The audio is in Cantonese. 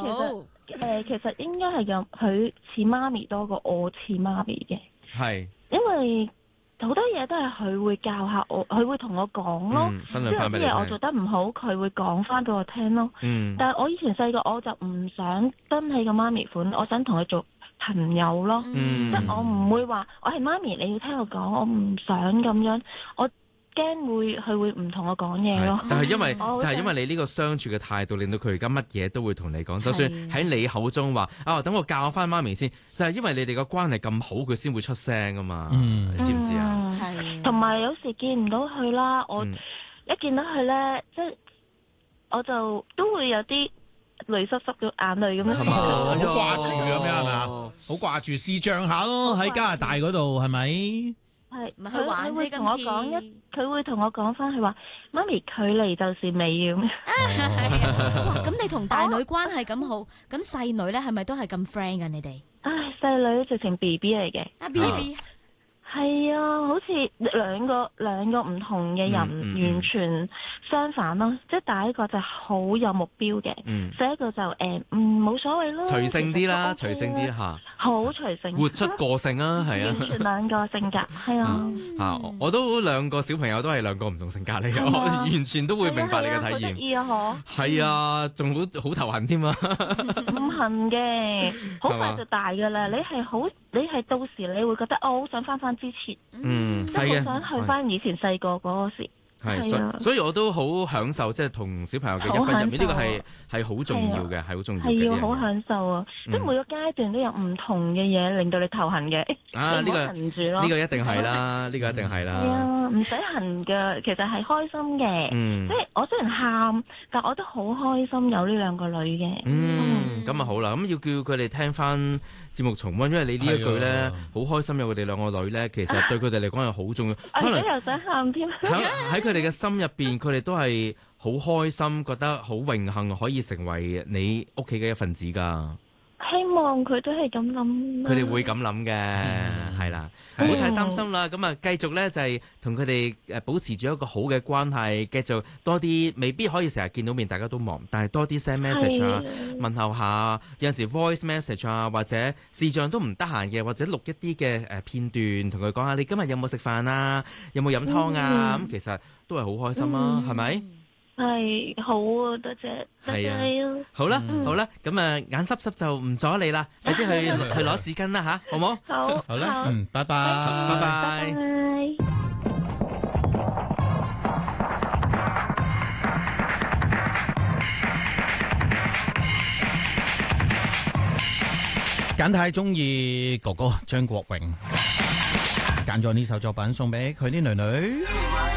其實應該係有佢似媽咪多過我似媽咪嘅， 係因為好多嘢都係佢會教下我，佢會同我講咯， 分享翻俾你聽。 即係有啲嘢我做得唔好，佢會講翻俾我聽咯。但係我以前細個我就唔想跟起個媽咪款，我想同佢做朋友咯，即係我唔會話我係媽咪，你要聽我講，我唔想咁樣，我驚佢會唔同我講嘢咯。 就係因為你呢個相處嘅態度，令到佢而家乜嘢都會同你講，就算喺你口中話等我教翻媽咪先，就係因為你哋個關係咁好，佢先會出聲噶嘛。你知唔知啊？ 同埋有時見唔到佢啦，我一見到佢咧，即係我就都會有啲淚濕濕嘅眼淚咁樣， 好掛住咁樣係咪啊？好掛住視像下咯，喺加拿大嗰度係咪？ 係， 佢會同我講佢會同我講翻，佢話媽咪距離就是美咁。 咁你同大女關係咁好，咁細女咧係咪都係咁 friend 㗎？你哋？ 細女直情 BB 嚟嘅。 BB。 係啊，好似兩個唔同嘅人，完全相反咯。即係第一個就好有目標嘅，第一個就冇所謂咯， 隨性啲啦，隨性啲嚇， 好隨性， 活出個性啊，係啊， 完全兩個性格，係啊， 我都兩個小朋友都係兩個唔同性格嚟嘅，我完全都會明白你嘅體驗。 得意啊， 係啊，仲好頭痕添啊， 唔痕嘅，好快就大噶啦。你係到時你會覺得我好想翻之前，即係好想去翻以前細個嗰個時。 係，所以我都好享受即係同小朋友嘅一分入面，呢個係好重要嘅，係好重要嘅。 係要好享受啊！即係每個階段都有唔同嘅嘢令到你頭痕嘅。 呢個一定係啦，呢個一定係啦。 係啊，唔使痕嘅，其實係開心嘅。即係我雖然喊，但我都好開心有呢兩個女嘅。 咁啊好啦，咁要叫佢哋聽翻節目重溫，因為你呢一句咧好開心有佢哋兩個女咧，其實對佢哋嚟講係好重要。 可能又想喊添。 喺佢哋嘅心入邊，佢哋都係好開心，覺得好榮幸可以成為你屋企嘅一份子噶。 希望佢都係咁諗。 佢哋會咁諗嘅，係啦，唔好太擔心啦。咁啊，繼續咧就係同佢哋保持住一個好嘅關係，繼續多啲，未必可以成日見到面，大家都忙，但係多啲 send message 啊，問候下，有陣時 voice message 啊，或者視像都唔得閒嘅，或者錄一啲嘅片段，同佢講下你今日有冇食飯啊，有冇飲湯啊，咁其實都係好開心啊，係咪？ 係好啊，多謝，多謝你啊！ 好啦，好啦，咁眼濕濕就唔阻你啦，快啲去攞紙巾啦吓，好冇？ 好啦，拜拜， 拜拜。 簡太中意哥哥張國榮，揀咗呢首作品送俾佢啲女女。